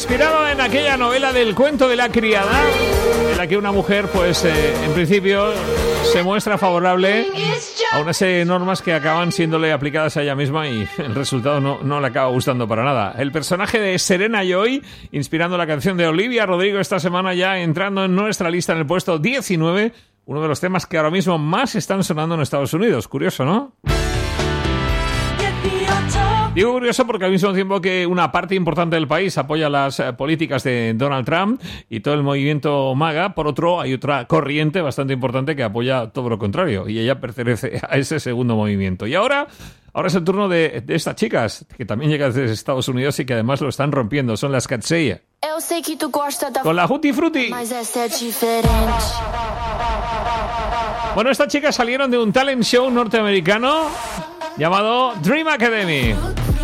Inspirado en aquella novela del cuento de la criada, en la que una mujer, pues, en principio se muestra favorable a una serie de normas que acaban siéndole aplicadas a ella misma y el resultado no le acaba gustando para nada. El personaje de Serena Joy, inspirando la canción de Olivia Rodrigo esta semana, ya entrando en nuestra lista en el puesto 19, uno de los temas que ahora mismo más están sonando en Estados Unidos. Curioso, ¿no? Digo curioso porque al mismo tiempo que una parte importante del país apoya las políticas de Donald Trump y todo el movimiento MAGA, por otro hay otra corriente bastante importante que apoya todo lo contrario y ella pertenece a ese segundo movimiento. Y ahora es el turno de estas chicas que también llegan desde Estados Unidos y que además lo están rompiendo. Son las Katseye. Con la Tutti Frutti. Bueno, estas chicas salieron de un talent show norteamericano llamado Dream Academy.